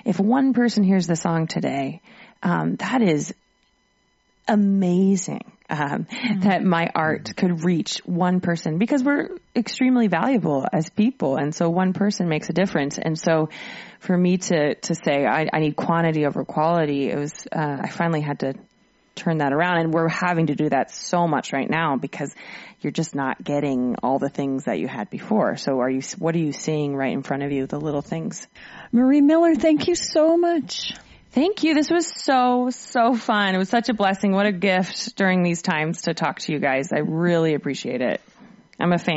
if one person hears the song today, that is amazing. That my art could reach one person, because we're extremely valuable as people. And so one person makes a difference. And so for me to say I need quantity over quality, it was, I finally had to turn that around. And we're having to do that so much right now because you're just not getting all the things that you had before. So what are you seeing right in front of you? The little things. Marie Miller, thank you so much. Thank you. This was so fun. It was such a blessing. What a gift during these times to talk to you guys. I really appreciate it. I'm a fan.